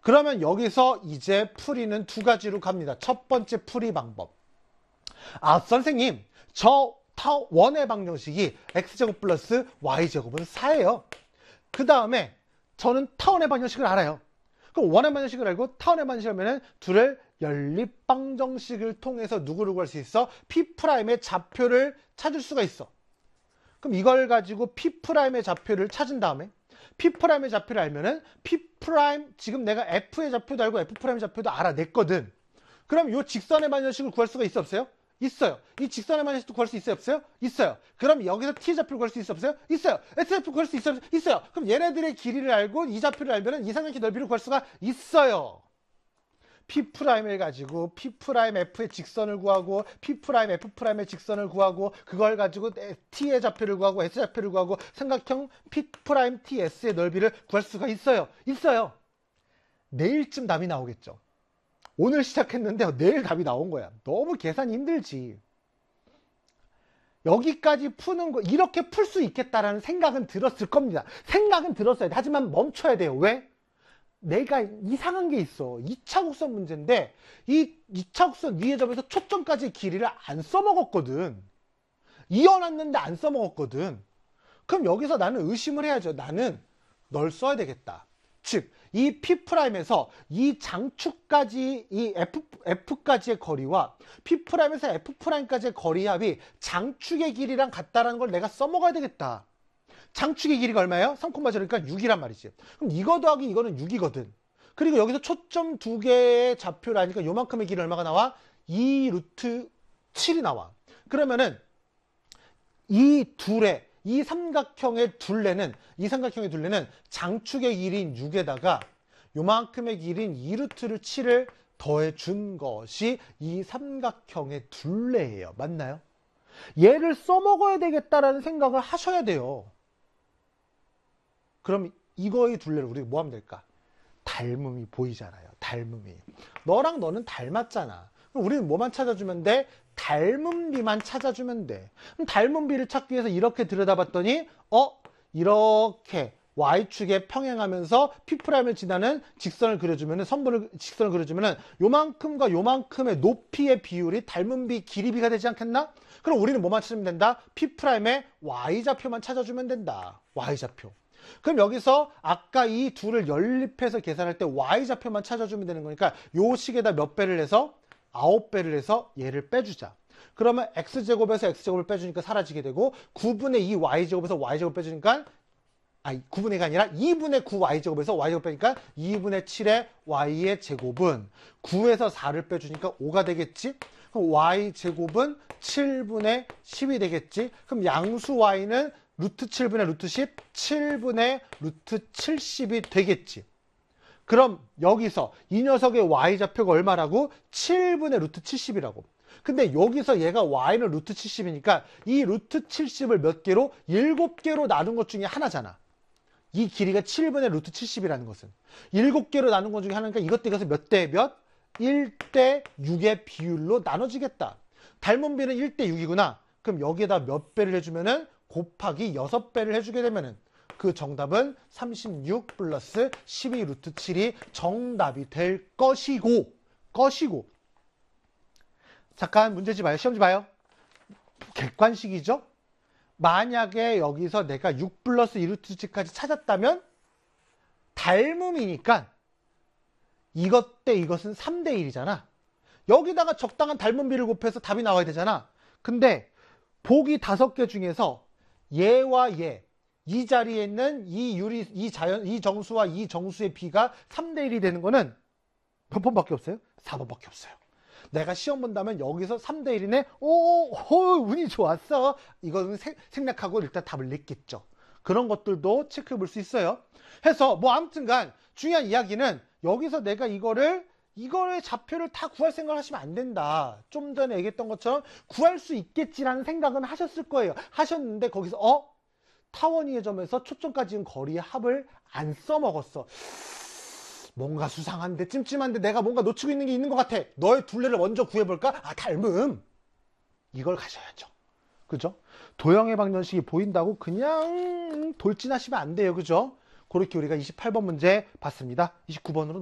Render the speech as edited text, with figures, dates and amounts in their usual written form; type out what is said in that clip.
그러면 여기서 이제 풀이는 두 가지로 갑니다. 첫 번째 풀이 방법. 선생님, 저 원의 방정식이 x제곱 플러스 y제곱은 4예요. 그 다음에 저는 타원의 방정식을 알아요. 그럼 원의 방정식을 알고 타원의 방정식을 하면 둘을 연립방정식을 통해서 누구를 구할 수 있어? P'의 좌표를 찾을 수가 있어. 그럼 이걸 가지고 P'의 좌표를 찾은 다음에 P'의 좌표를 알면은 P' 지금 내가 F의 좌표도 알고 F'의 좌표도 알아냈거든. 그럼 이 직선의 방정식을 구할 수가 있어 없어요? 있어요. 이 직선의 방정식도 구할 수 있어요 없어요? 있어요. 그럼 여기서 T의 좌표를 구할 수 있어 없어요? 있어요. S의 좌표를 구할 수 있어요? 있어요. 그럼 얘네들의 길이를 알고 이 좌표를 알면은 이 삼각형 넓이를 구할 수가 있어요. P'을 가지고 P'F의 직선을 구하고 P'F'의 직선을 구하고 그걸 가지고 T의 좌표를 구하고 S 좌표를 구하고 삼각형 P'TS의 넓이를 구할 수가 있어요. 있어요. 내일쯤 답이 나오겠죠. 오늘 시작했는데 내일 답이 나온 거야. 너무 계산이 힘들지. 여기까지 푸는 거 이렇게 풀 수 있겠다라는 생각은 들었을 겁니다. 생각은 들었어야 돼. 하지만 멈춰야 돼요. 왜? 내가 이상한 게 있어. 2차 곡선 문제인데 이 2차 곡선 위에 점에서 초점까지의 길이를 안 써먹었거든. 이어놨는데 안 써먹었거든. 그럼 여기서 나는 의심을 해야죠. 나는 널 써야 되겠다. 즉, 이 P'에서 이 장축까지 이 F까지의 거리와 P'에서 F'까지의 거리 합이 장축의 길이랑 같다라는 걸 내가 써먹어야 되겠다. 장축의 길이가 얼마예요? 3,0그러니까 6이란 말이지. 그럼 이거 더하기 이거는 6이거든. 그리고 여기서 초점 두 개의 좌표를 하니까 요만큼의 길이 얼마가 나와? 2 루트 7이 나와. 그러면은 이 삼각형의 둘레는 장축의 길이인 6에다가 요만큼의 길이인 2 루트 7을 더해 준 것이 이 삼각형의 둘레예요. 맞나요? 얘를 써먹어야 되겠다라는 생각을 하셔야 돼요. 그럼 이거의 둘레를 우리가 뭐 하면 될까? 닮음이 보이잖아요. 닮음이. 너랑 너는 닮았잖아. 그럼 우리는 뭐만 찾아주면 돼? 닮음비만 찾아주면 돼. 그럼 닮음비를 찾기 위해서 이렇게 들여다봤더니 이렇게 y축에 평행하면서 P'을 지나는 직선을 그려주면은 직선을 그려주면은 요만큼과 요만큼의 높이의 비율이 닮음비 길이비가 되지 않겠나? 그럼 우리는 뭐만 찾으면 된다? P'의 y좌표만 찾아주면 된다. y좌표. 그럼 여기서 아까 이 둘을 연립해서 계산할 때 y좌표만 찾아주면 되는 거니까 요 식에다 몇 배를 해서 9배를 해서 얘를 빼주자. 그러면 x제곱에서 x제곱을 빼주니까 사라지게 되고 9분의 2 y제곱에서 y제곱 빼주니까 9분의 2가 아니라 2분의 9 y제곱에서 y제곱 빼니까 2분의 7의 y의 제곱은 9에서 4를 빼주니까 5가 되겠지? 그럼 y제곱은 7분의 10이 되겠지? 그럼 양수 y는 루트 7분의 루트 10, 7분의 루트 70이 되겠지. 그럼 여기서 이 녀석의 y좌표가 얼마라고? 7분의 루트 70이라고. 근데 여기서 얘가 y는 루트 70이니까 이 루트 70을 몇 개로? 7개로 나눈 것 중에 하나잖아. 이 길이가 7분의 루트 70이라는 것은 7개로 나눈 것 중에 하나니까 이것 떼가서 몇 대 몇? 1대 6의 비율로 나눠지겠다. 닮음비는 1대 6이구나. 그럼 여기에다 몇 배를 해주면은 곱하기 6배를 해주게 되면은 그 정답은 36 플러스 12 루트 7이 정답이 될 것이고 잠깐 문제지 마요. 시험지 봐요. 객관식이죠. 만약에 여기서 내가 6 플러스 2 루트 7까지 찾았다면 닮음이니까 이것 대 이것은 3대 1이잖아. 여기다가 적당한 닮음비를 곱해서 답이 나와야 되잖아. 근데 보기 5개 중에서 얘와 얘, 이 자리에 있는 이 정수와 이 정수의 비가 3대 1이 되는 거는 몇 번밖에 없어요? 4번밖에 없어요. 내가 시험 본다면 여기서 3대 1이네? 운이 좋았어. 이거는 생략하고 일단 답을 냈겠죠. 그런 것들도 체크해 볼 수 있어요. 해서 뭐 아무튼간 중요한 이야기는 여기서 내가 이거의 좌표를 다 구할 생각을 하시면 안 된다. 좀 전에 얘기했던 것처럼 구할 수 있겠지라는 생각은 하셨을 거예요. 하셨는데 거기서 타원이의 점에서 초점까지는 거리의 합을 안 써먹었어. 뭔가 수상한데 찜찜한데 내가 뭔가 놓치고 있는 게 있는 것 같아. 너의 둘레를 먼저 구해볼까? 닮음. 이걸 가셔야죠. 그죠? 도형의 방정식이 보인다고 그냥 돌진하시면 안 돼요. 그죠? 그렇게 우리가 28번 문제 봤습니다. 29번으로